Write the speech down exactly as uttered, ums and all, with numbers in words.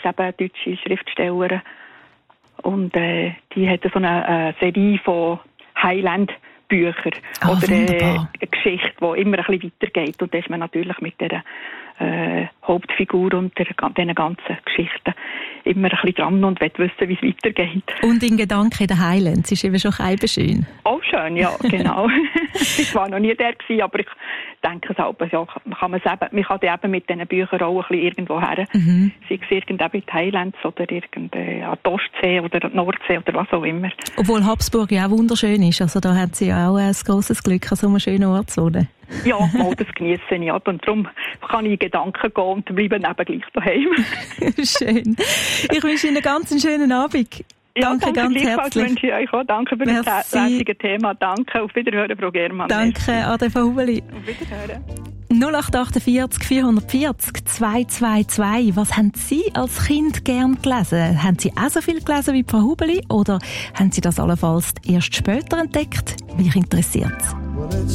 eben deutsche Schriftstellerin. Und äh, die hat so eine äh, Serie von Highland-Büchern. Oh, oder äh, wunderbar. eine Geschichte, die immer ein bisschen weitergeht. Und da ist man natürlich mit der äh, Hauptfigur und der, diesen ganzen Geschichten immer ein bisschen dran und will wissen, wie es weitergeht. Und in Gedanken in den Highlands ist eben schon schön. Auch schön, ja, genau. Ich war noch nie der gewesen, aber ich denke selber, ja, kann man eben, man kann eben mit diesen Büchern auch ein bisschen irgendwo her. Mhm. Sei es irgendwo in die Highlands oder irgendwie an die Ostsee oder an die Nordsee oder was auch immer. Obwohl Habsburg ja auch wunderschön ist. Also da hat sie ja auch ein grosses Glück, an so einem schönen Ort zu wohnen. Ja, mal das genieße ich. Und darum kann ich in Gedanken gehen und bleibe eben gleich daheim. Schön. Ich wünsche Ihnen einen ganz schönen Abend. Ja, danke, danke ganz herzlich. Wünsche ich euch auch. Danke für Merci. das lässige Thema. Danke. Auf Wiederhören, Frau Germann. Danke, Ade von Hubeli. Auf Wiederhören. null acht achtundvierzig vierhundertvierzig zweihundertzweiundzwanzig. Was haben Sie als Kind gern gelesen? Haben Sie auch so viel gelesen wie Frau Hubeli oder haben Sie das allenfalls erst später entdeckt? Mich interessiert's.